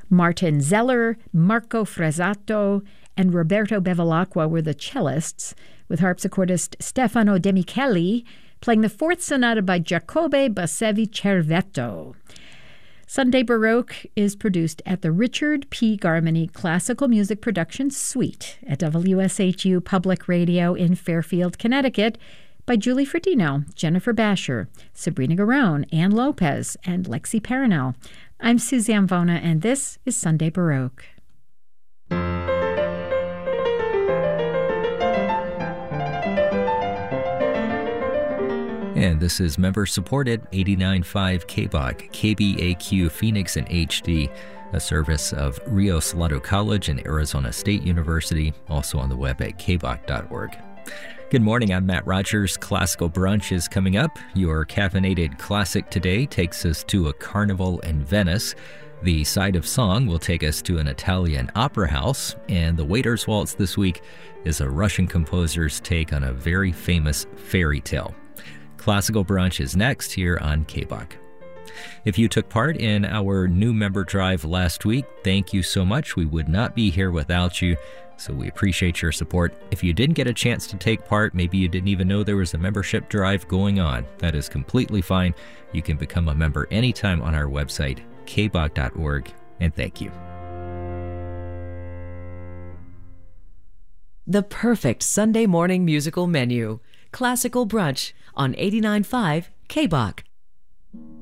Martin Zeller, Marco Fresato, and Roberto Bevilacqua were the cellists, with harpsichordist Stefano De Micheli playing the fourth sonata by Giacobbe Bassevi Cervetto. Sunday Baroque is produced at the Richard P. Garmany Classical Music Production Suite at WSHU Public Radio in Fairfield, Connecticut, by Julie Frodino, Jennifer Basher, Sabrina Garone, Ann Lopez, and Lexi Paranel. I'm Suzanne Vona, and this is Sunday Baroque. And this is member-supported 89.5 KBOC, KBAQ Phoenix in HD, a service of Rio Salado College and Arizona State University, also on the web at kbok.org. Good morning, I'm Matt Rogers. Classical Brunch is coming up. Your caffeinated classic today takes us to a carnival in Venice. The Side of Song will take us to an Italian opera house, and the Waiter's Waltz this week is a Russian composer's take on a very famous fairy tale. Classical Brunch is next here on KBOC. If you took part in our new member drive last week, thank you so much. We would not be here without you, so we appreciate your support. If you didn't get a chance to take part, maybe you didn't even know there was a membership drive going on, that is completely fine. You can become a member anytime on our website, kbok.org, and thank you. The perfect Sunday morning musical menu. Classical Brunch on 89.5 KBOC.